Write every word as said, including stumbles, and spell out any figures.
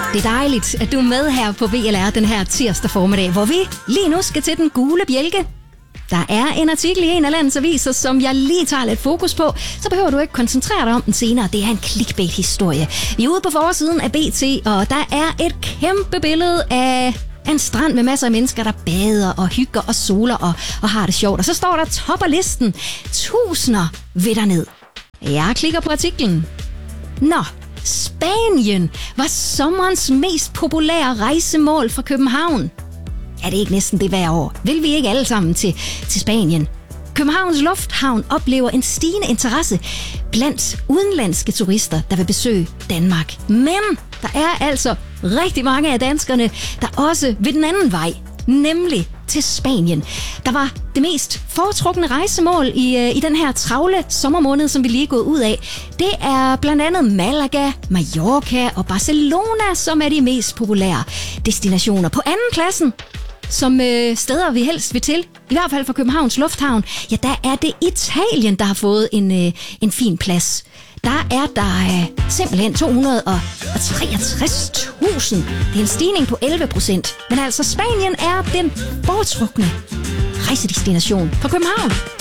Det er dejligt, at du er med her på V L R den her tirsdag formiddag, hvor vi lige nu skal til den gule bjælke. Der er en artikel i en af landets aviser, som jeg lige tager lidt fokus på, så behøver du ikke koncentrere dig om den senere. Det er en clickbait-historie. Vi er ude på forsiden af B T, og der er et kæmpe billede af en strand med masser af mennesker, der bader og hygger og soler og, og har det sjovt. Og så står der topper listen. Tusinder vil derned. Jeg klikker på artiklen. Nå, Spanien var sommerens mest populære rejsemål fra København. Er det ikke næsten det hver år? Vil vi ikke alle sammen til, til Spanien? Københavns Lufthavn oplever en stigende interesse blandt udenlandske turister, der vil besøge Danmark. Men der er altså rigtig mange af danskerne, der også vil den anden vej, nemlig til Spanien. Der var det mest foretrukne rejsemål i, i den her travle sommermåned, som vi lige er gået ud af. Det er blandt andet Malaga, Mallorca og Barcelona, som er de mest populære destinationer. På anden pladsen, som øh, steder vi helst vil til, i hvert fald for Københavns Lufthavn, ja, der er det Italien, der har fået en, øh, en fin plads. Der er der øh, simpelthen to hundrede og treogtres tusind. Det er en stigning på elleve procent. Men altså, Spanien er den foretrukne rejsedestination for København.